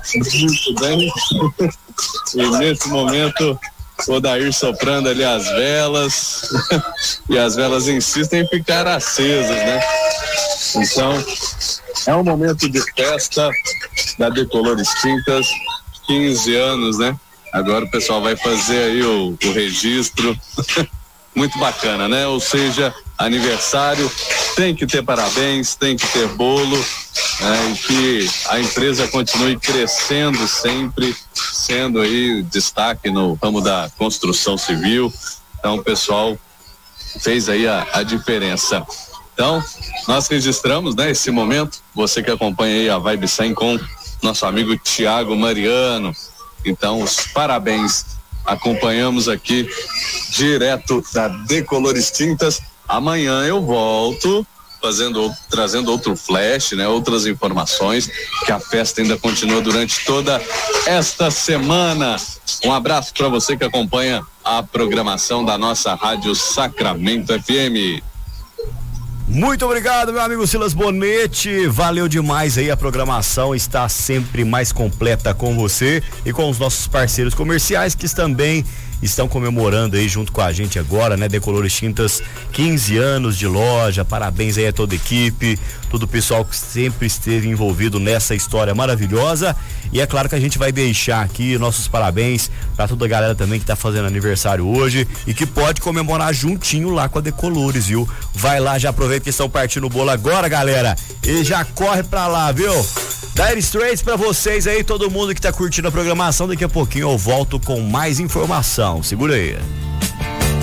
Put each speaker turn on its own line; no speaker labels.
Muito bem. E nesse momento, o Odair soprando ali as velas. E as velas insistem em ficar acesas, né? Então, é um momento de festa da Decolores Tintas, 15 anos, né? Agora o pessoal vai fazer aí o registro. Muito bacana, né? Ou seja, aniversário, tem que ter parabéns, tem que ter bolo, né? E que a empresa continue crescendo sempre, sendo aí destaque no ramo da construção civil. Então o pessoal fez aí a diferença. Então, nós registramos, né, esse momento, você que acompanha aí a Vibe 100 com nosso amigo Thiago Mariano. Então, os parabéns. Acompanhamos aqui direto da Decolores Tintas. Amanhã eu volto trazendo outro flash, né? Outras informações, que a festa ainda continua durante toda esta semana. Um abraço para você que acompanha a programação da nossa Rádio Sacramento FM.
Muito obrigado, meu amigo Silas Bonetti, valeu demais aí, a programação está sempre mais completa com você e com os nossos parceiros comerciais que também estão comemorando aí junto com a gente agora, né? Decolores Tintas, 15 anos de loja, parabéns aí a toda a equipe, todo o pessoal que sempre esteve envolvido nessa história maravilhosa. E é claro que a gente vai deixar aqui nossos parabéns para toda a galera também que tá fazendo aniversário hoje e que pode comemorar juntinho lá com a Decolores, viu? Vai lá, já aproveita que estão partindo o bolo agora, galera, e já corre pra lá, viu? Dire Straits pra vocês aí, todo mundo que tá curtindo a programação. Daqui a pouquinho eu volto com mais informação. Segura aí.